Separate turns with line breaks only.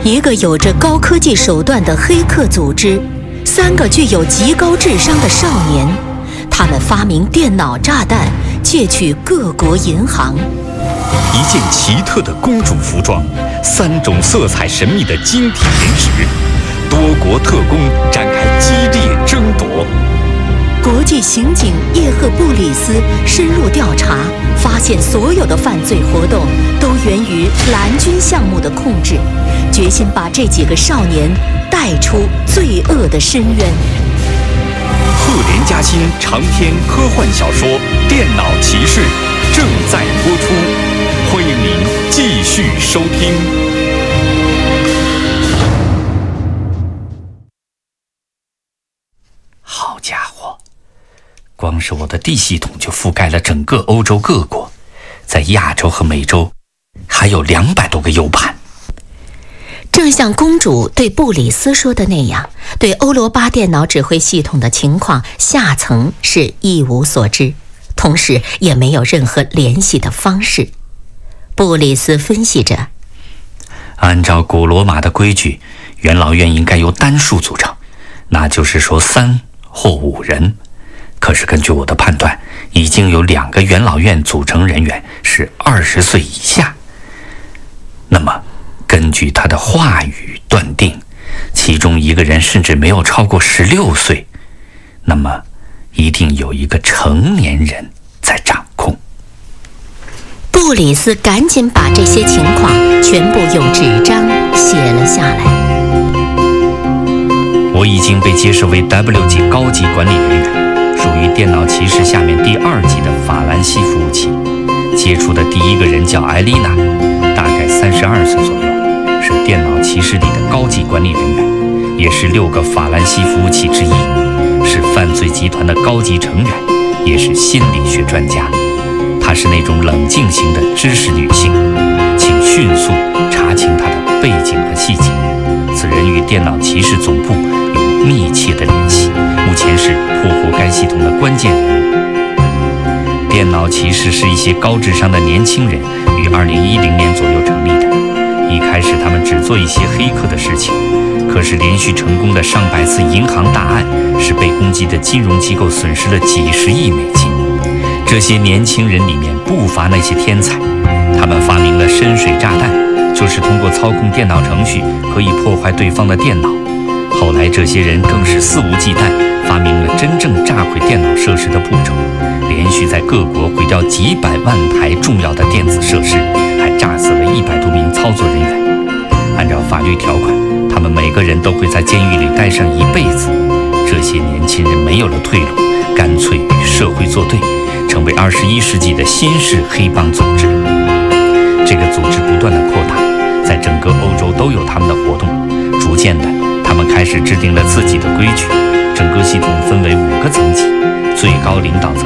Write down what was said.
一个有着高科技手段的黑客组织，3个具有极高智商的少年，他们发明电脑炸弹，窃取各国银行。
一件奇特的公主服装，3种色彩神秘的晶体原石，多国特工展开激烈争夺。
国际刑警叶赫布里斯深入调查，发现所有的犯罪活动都源于蓝军项目的控制，决心把这几个少年带出罪恶的深渊。
赫连加辛长篇科幻小说《电脑骑士》正在播出，欢迎您继续收听。好家伙，光是我的 D 系统就覆盖了整个欧洲各国，在亚洲和美洲还有200多个 U 盘。
正像公主对布里斯说的那样，对欧罗巴电脑指挥系统的情况，下层是一无所知，同时也没有任何联系的方式。布里斯分析着，
按照古罗马的规矩，元老院应该由单数组成，那就是说3或5人。可是根据我的判断，已经有2个元老院组成人员是20岁以下。那么根据他的话语断定，其中一个人甚至没有超过16岁，那么一定有一个成年人在掌控。
布里斯赶紧把这些情况全部用纸张写了下来。
我已经被接受为 W 级高级管理人员，属于电脑骑士下面第2级的法兰西服务器。接触的第一个人叫艾丽娜，大概32岁左右，是电脑骑士里的高级管理人员，也是6个法兰西服务器之一，是犯罪集团的高级成员，也是心理学专家。她是那种冷静型的知识女性，请迅速查清她的背景和细节。此人与电脑骑士总部有密切的联系，目前是破获该系统的关键人物。电脑骑士是一些高智商的年轻人于2010年左右成立的。一开始他们只做一些黑客的事情，可是连续成功的上百次银行大案，使被攻击的金融机构损失了几十亿美金。这些年轻人里面不乏那些天才，他们发明了深水炸弹，就是通过操控电脑程序可以破坏对方的电脑。后来这些人更是肆无忌惮，发明了真正炸毁电脑设施的步骤，连续在各国毁掉几百万台重要的电子设施，还炸死了100多名操作人员。按照法律条款，他们每个人都会在监狱里待上一辈子。这些年轻人没有了退路，干脆与社会作对，成为21世纪的新式黑帮组织。这个组织不断的扩大，在整个欧洲都有他们的活动。逐渐的，他们开始制定了自己的规矩。整个系统分为5个层级，最高领导层